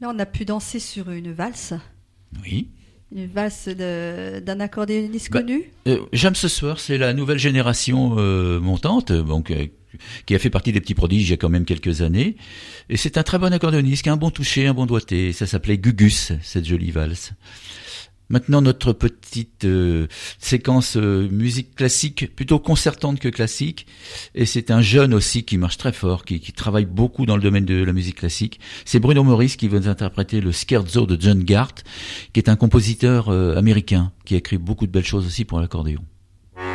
Là, on a pu danser sur une valse. Oui. Une valse d'un accordéoniste Bah, connu. J'aime ce soir, c'est la nouvelle génération montante, donc qui a fait partie des petits prodiges il y a quand même quelques années. Et c'est un très bon accordéoniste, qui a un bon toucher, un bon doigté. Ça s'appelait Gugus, cette jolie valse. Maintenant, notre petite séquence musique classique, plutôt concertante que classique. Et c'est un jeune aussi qui marche très fort, qui travaille beaucoup dans le domaine de la musique classique. C'est Bruno Maurice qui va nous interpréter le Scherzo de John Gart, qui est un compositeur américain, qui a écrit beaucoup de belles choses aussi pour l'accordéon.